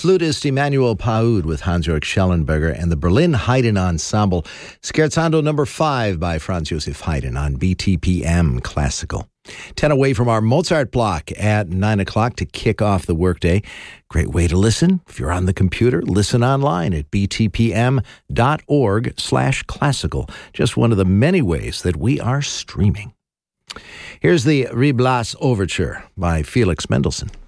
Flutist Emanuel Paud with Hans-Jörg Schellenberger and the Berlin Haydn Ensemble. Scherzando number 5 by Franz Josef Haydn on BTPM Classical. 10 away from our Mozart block at 9 o'clock to kick off the workday. Great way to listen. If you're on the computer, listen online at btpm.org/classical. Just one of the many ways that we are streaming. Here's the Reblas Overture by Felix Mendelssohn.